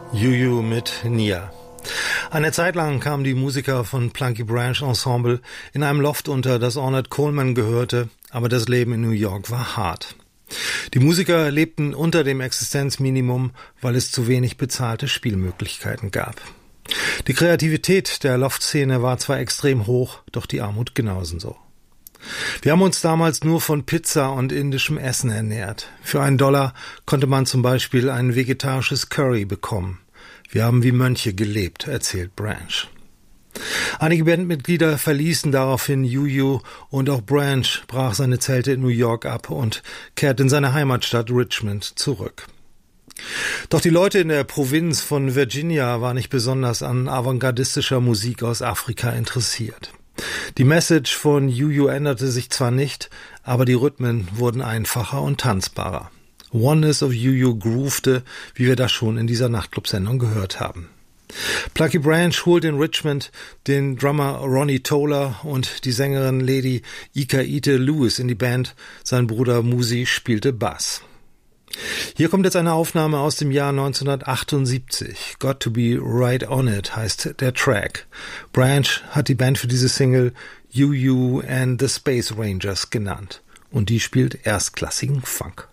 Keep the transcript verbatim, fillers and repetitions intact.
Juju mit Nia. Eine Zeit lang kamen die Musiker von Plunky Branch Ensemble in einem Loft unter, das Ornette Coleman gehörte, aber das Leben in New York war hart. Die Musiker lebten unter dem Existenzminimum, weil es zu wenig bezahlte Spielmöglichkeiten gab. Die Kreativität der Loft-Szene war zwar extrem hoch, doch die Armut genauso. Wir haben uns damals nur von Pizza und indischem Essen ernährt. Für einen Dollar konnte man zum Beispiel ein vegetarisches Curry bekommen. Wir haben wie Mönche gelebt, erzählt Branch. Einige Bandmitglieder verließen daraufhin Juju und auch Branch brach seine Zelte in New York ab und kehrte in seine Heimatstadt Richmond zurück. Doch die Leute in der Provinz von Virginia waren nicht besonders an avantgardistischer Musik aus Afrika interessiert. Die Message von Juju änderte sich zwar nicht, aber die Rhythmen wurden einfacher und tanzbarer. Oneness of Juju groovte, wie wir das schon in dieser Nachtclub-Sendung gehört haben. Plunky Branch holt in Richmond den Drummer Ronnie Toler und die Sängerin Lady Ika-Ite Lewis in die Band. Sein Bruder Musi spielte Bass. Hier kommt jetzt eine Aufnahme aus dem Jahr neunzehnhundertachtundsiebzig. Got to be right on it heißt der Track. Branch hat die Band für diese Single Juju and the Space Rangers genannt. Und die spielt erstklassigen Funk.